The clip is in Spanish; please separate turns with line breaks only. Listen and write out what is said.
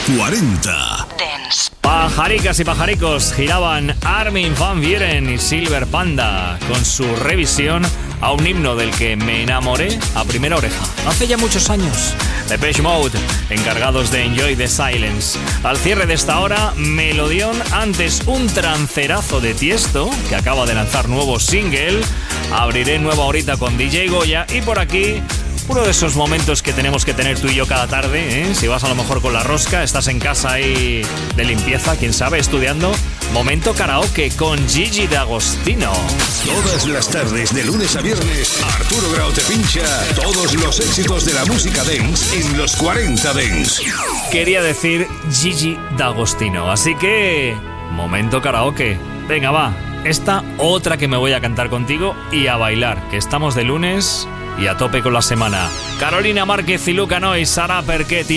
40
Dance.
Pajaricas y pajaricos, giraban Armin van Buuren y Silver Panda con su revisión a un himno del que me enamoré a primera oreja hace ya muchos años. Depeche Mode, encargados de Enjoy the Silence. Al cierre de esta hora, melodión, antes un trancerazo de Tiesto, que acaba de lanzar nuevo single. Abriré nueva horita con DJ Goya y por aquí uno de esos momentos que tenemos que tener tú y yo cada tarde, ¿eh? Si vas a lo mejor con la rosca, estás en casa ahí de limpieza, quién sabe, estudiando. Momento karaoke con Gigi D'Agostino.
Todas las tardes, de lunes a viernes, Arturo Grau te pincha todos los éxitos de la música dance en los 40 Dance.
Quería decir Gigi D'Agostino, así que momento karaoke. Venga, va, esta otra que me voy a cantar contigo y a bailar, que estamos de lunes y a tope con la semana. Carolina Márquez y Luca Noy, Sara Perchetti.